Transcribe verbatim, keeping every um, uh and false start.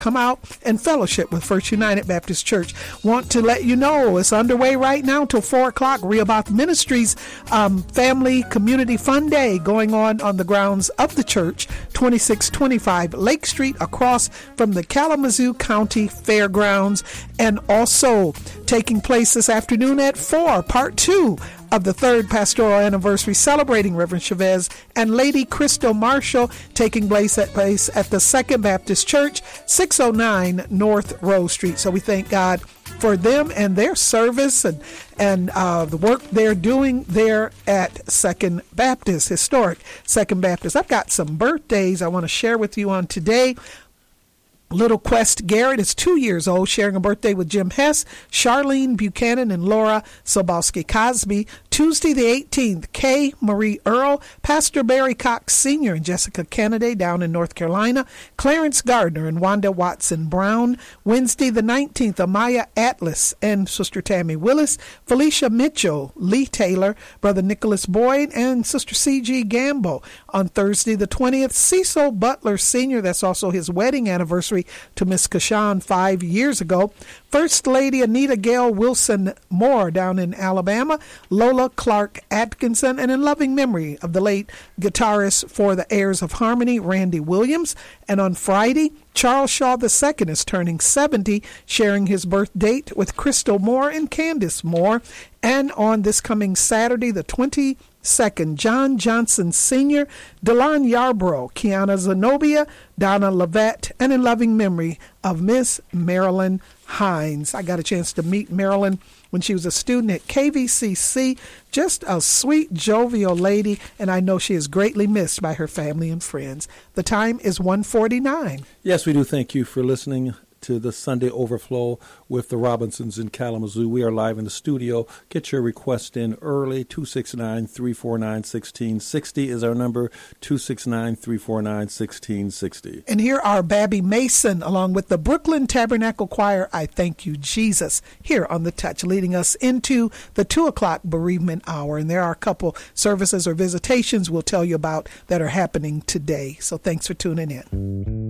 Come out and fellowship with First United Baptist Church. Want to let you know it's underway right now till four o'clock. Rehoboth Ministries um, Family Community Fun Day going on on the grounds of the church, twenty-six twenty-five Lake Street, across from the Kalamazoo County Fairgrounds, and also taking place this afternoon at four, part two of the third pastoral anniversary celebrating Reverend Chavez and Lady Crystal Marshall, taking place at place at the Second Baptist Church, six oh nine North Rose Street. So we thank God for them and their service and and uh, the work they're doing there at Second Baptist, historic Second Baptist. I've got some birthdays I want to share with you on today. Little Quest Garrett is two years old, sharing a birthday with Jim Hess, Charlene Buchanan, and Laura Sobowski Cosby. Tuesday the eighteenth, Kay Marie Earl, Pastor Barry Cox Senior and Jessica Kennedy down in North Carolina, Clarence Gardner and Wanda Watson Brown. Wednesday the nineteenth, Amaya Atlas and Sister Tammy Willis, Felicia Mitchell, Lee Taylor, Brother Nicholas Boyd, and Sister C G Gamble. On Thursday the twentieth, Cecil Butler Senior, that's also his wedding anniversary to Miss Kashan five years ago. First Lady Anita Gail Wilson Moore down in Alabama, Lola Clark Atkinson, and in loving memory of the late guitarist for the Heirs of Harmony, Randy Williams. And on Friday, Charles Shaw the Second is turning seventy, sharing his birth date with Crystal Moore and Candace Moore. And on this coming Saturday, the twenty-second, John Johnson Senior, Delon Yarbrough, Kiana Zenobia, Donna Levette, and in loving memory of Miss Marilyn Hines. I got a chance to meet Marilyn when she was a student at K V C C. Just a sweet, jovial lady, and I know she is greatly missed by her family and friends. The time is one forty-nine. Yes, we do thank you for listening to the Sunday Overflow with the Robinsons in Kalamazoo. We are live in the studio. Get your request in early. two six nine, three four nine, one six six zero is our number, two six nine, three four nine, one six six zero. And here are Babby Mason along with the Brooklyn Tabernacle Choir, I Thank You, Jesus, here on The Touch, leading us into the two o'clock bereavement hour. And there are a couple services or visitations we'll tell you about that are happening today. So thanks for tuning in.